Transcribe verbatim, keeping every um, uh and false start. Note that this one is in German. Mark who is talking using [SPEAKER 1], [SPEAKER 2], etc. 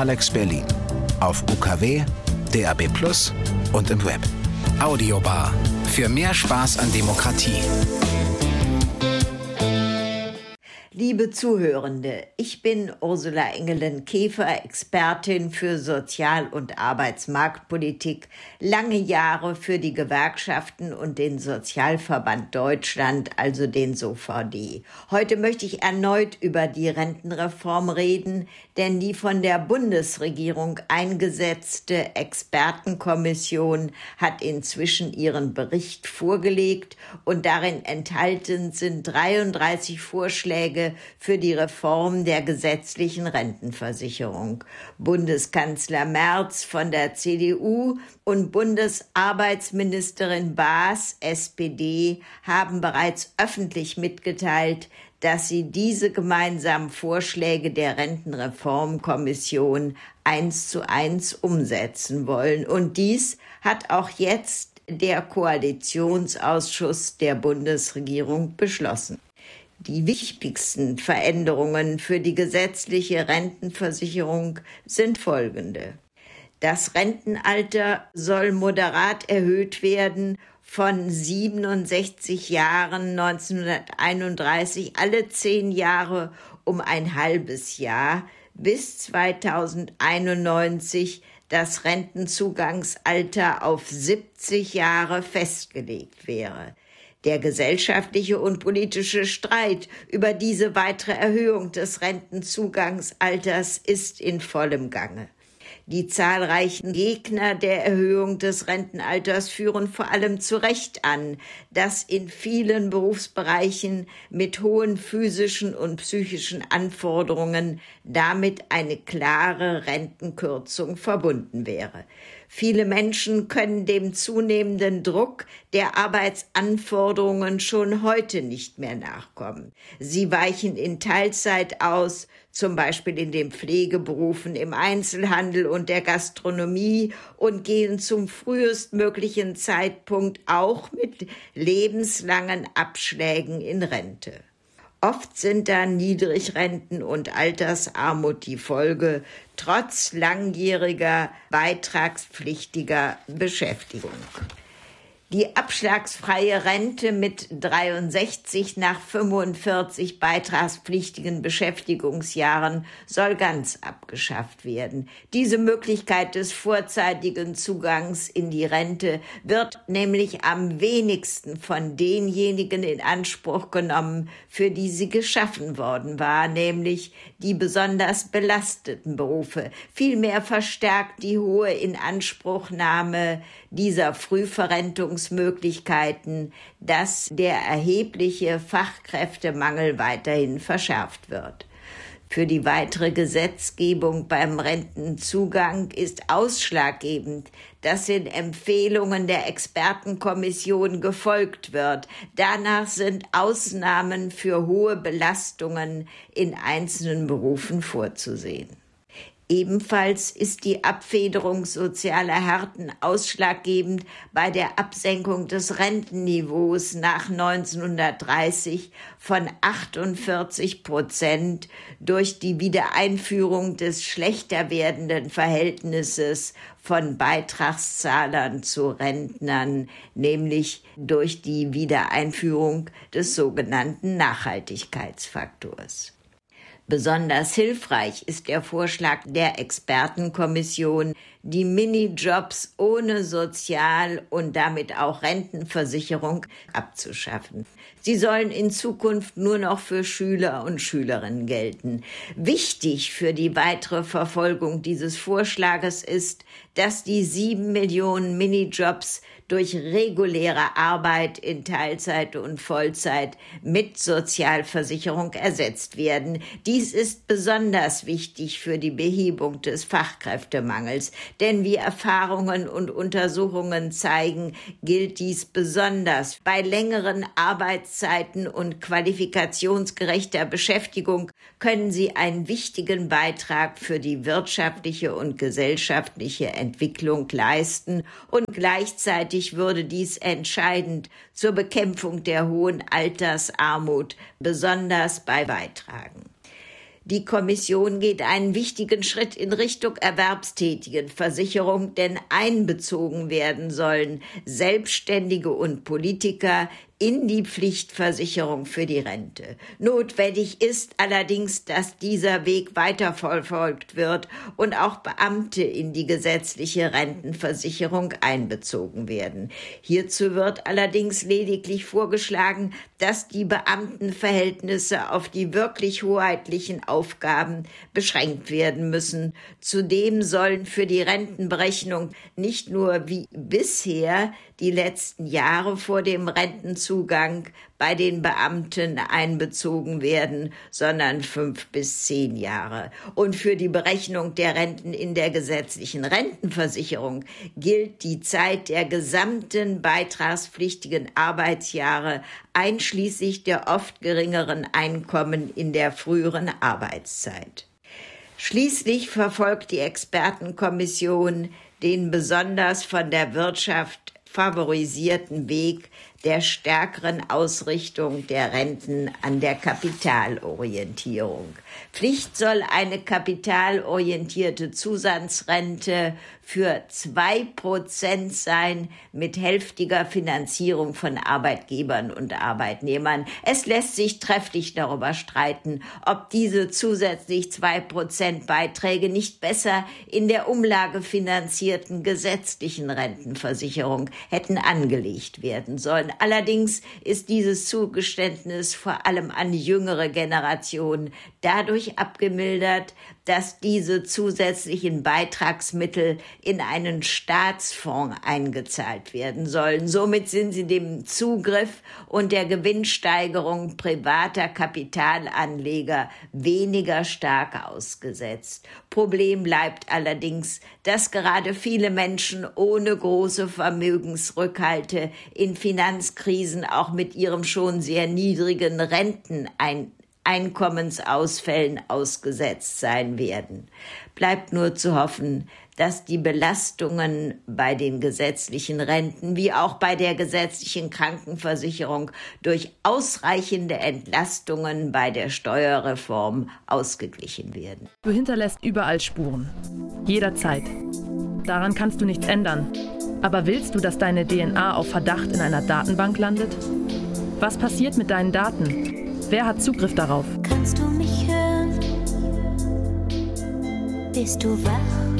[SPEAKER 1] Alex Berlin. Auf U K W, D A B plus und im Web. Audiobar. Für mehr Spaß an Demokratie.
[SPEAKER 2] Liebe Zuhörende, ich bin Ursula Engelen-Käfer, Expertin für Sozial- und Arbeitsmarktpolitik, lange Jahre für die Gewerkschaften und den Sozialverband Deutschland, also den S O V D. Heute möchte ich erneut über die Rentenreform reden, denn die von der Bundesregierung eingesetzte Expertenkommission hat inzwischen ihren Bericht vorgelegt und darin enthalten sind dreiunddreißig Vorschläge für die Reform der gesetzlichen Rentenversicherung. Bundeskanzler Merz von der C D U und Bundesarbeitsministerin Baas, S P D, haben bereits öffentlich mitgeteilt, dass sie diese gemeinsamen Vorschläge der Rentenreformkommission eins zu eins umsetzen wollen. Und dies hat auch jetzt der Koalitionsausschuss der Bundesregierung beschlossen. Die wichtigsten Veränderungen für die gesetzliche Rentenversicherung sind folgende. Das Rentenalter soll moderat erhöht werden von siebenundsechzig Jahren neunzehnhunderteinunddreißig alle zehn Jahre um ein halbes Jahr bis zweitausendeinundneunzig das Rentenzugangsalter auf siebzig Jahre festgelegt wäre. Der gesellschaftliche und politische Streit über diese weitere Erhöhung des Rentenzugangsalters ist in vollem Gange. Die zahlreichen Gegner der Erhöhung des Rentenalters führen vor allem zu Recht an, dass in vielen Berufsbereichen mit hohen physischen und psychischen Anforderungen damit eine klare Rentenkürzung verbunden wäre. Viele Menschen können dem zunehmenden Druck der Arbeitsanforderungen schon heute nicht mehr nachkommen. Sie weichen in Teilzeit aus, zum Beispiel in den Pflegeberufen, im Einzelhandel und der Gastronomie und gehen zum frühestmöglichen Zeitpunkt auch mit lebenslangen Abschlägen in Rente. Oft sind dann Niedrigrenten und Altersarmut die Folge, trotz langjähriger beitragspflichtiger Beschäftigung. Die abschlagsfreie Rente mit dreiundsechzig nach fünfundvierzig beitragspflichtigen Beschäftigungsjahren soll ganz abgeschafft werden. Diese Möglichkeit des vorzeitigen Zugangs in die Rente wird nämlich am wenigsten von denjenigen in Anspruch genommen, für die sie geschaffen worden war, nämlich die besonders belasteten Berufe. Vielmehr verstärkt die hohe Inanspruchnahme dieser Frühverrentungsmöglichkeiten, dass der erhebliche Fachkräftemangel weiterhin verschärft wird. Für die weitere Gesetzgebung beim Rentenzugang ist ausschlaggebend, dass den Empfehlungen der Expertenkommission gefolgt wird. Danach sind Ausnahmen für hohe Belastungen in einzelnen Berufen vorzusehen. Ebenfalls ist die Abfederung sozialer Härten ausschlaggebend bei der Absenkung des Rentenniveaus nach neunzehnhundertdreißig von achtundvierzig Prozent durch die Wiedereinführung des schlechter werdenden Verhältnisses von Beitragszahlern zu Rentnern, nämlich durch die Wiedereinführung des sogenannten Nachhaltigkeitsfaktors. Besonders hilfreich ist der Vorschlag der Expertenkommission, die Minijobs ohne Sozial- und damit auch Rentenversicherung abzuschaffen. Sie sollen in Zukunft nur noch für Schüler und Schülerinnen gelten. Wichtig für die weitere Verfolgung dieses Vorschlages ist, dass die sieben Millionen Minijobs durch reguläre Arbeit in Teilzeit und Vollzeit mit Sozialversicherung ersetzt werden. Dies ist besonders wichtig für die Behebung des Fachkräftemangels, denn wie Erfahrungen und Untersuchungen zeigen, gilt dies besonders bei längeren Arbeitszeiten und qualifikationsgerechter Beschäftigung können sie einen wichtigen Beitrag für die wirtschaftliche und gesellschaftliche Entwicklung leisten und gleichzeitig würde dies entscheidend zur Bekämpfung der hohen Altersarmut besonders beitragen. Die Kommission geht einen wichtigen Schritt in Richtung Erwerbstätigenversicherung, denn einbezogen werden sollen Selbstständige und Politiker in die Pflichtversicherung für die Rente. Notwendig ist allerdings, dass dieser Weg weiterverfolgt wird und auch Beamte in die gesetzliche Rentenversicherung einbezogen werden. Hierzu wird allerdings lediglich vorgeschlagen, dass die Beamtenverhältnisse auf die wirklich hoheitlichen Aufgaben beschränkt werden müssen. Zudem sollen für die Rentenberechnung nicht nur wie bisher die letzten Jahre vor dem Rentenzugang bei den Beamten einbezogen werden, sondern fünf bis zehn Jahre. Und für die Berechnung der Renten in der gesetzlichen Rentenversicherung gilt die Zeit der gesamten beitragspflichtigen Arbeitsjahre einschließlich der oft geringeren Einkommen in der früheren Arbeitszeit. Schließlich verfolgt die Expertenkommission den besonders von der Wirtschaft favorisierten Weg der stärkeren Ausrichtung der Renten an der Kapitalorientierung. Pflicht soll eine kapitalorientierte Zusatzrente für zwei Prozent sein mit hälftiger Finanzierung von Arbeitgebern und Arbeitnehmern. Es lässt sich trefflich darüber streiten, ob diese zusätzlich zwei Prozent Beiträge nicht besser in der umlagefinanzierten gesetzlichen Rentenversicherung hätten angelegt werden sollen. Allerdings ist dieses Zugeständnis vor allem an die jüngere Generation dadurch abgemildert, dass diese zusätzlichen Beitragsmittel in einen Staatsfonds eingezahlt werden sollen. Somit sind sie dem Zugriff und der Gewinnsteigerung privater Kapitalanleger weniger stark ausgesetzt. Problem bleibt allerdings, dass gerade viele Menschen ohne große Vermögensrückhalte in Finanzkrisen auch mit ihrem schon sehr niedrigen Renten ein Einkommensausfällen ausgesetzt sein werden. Bleibt nur zu hoffen, dass die Belastungen bei den gesetzlichen Renten wie auch bei der gesetzlichen Krankenversicherung durch ausreichende Entlastungen bei der Steuerreform ausgeglichen werden.
[SPEAKER 3] Du hinterlässt überall Spuren. Jederzeit. Daran kannst du nichts ändern. Aber willst du, dass deine D N A auf Verdacht in einer Datenbank landet? Was passiert mit deinen Daten? Wer hat Zugriff darauf?
[SPEAKER 4] Kannst du mich hören? Bist du wach?